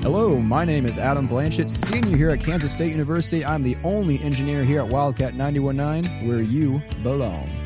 Hello, my name is Adam Blanchett, senior here at Kansas State University. I'm the only engineer here at Wildcat 91.9, where you belong.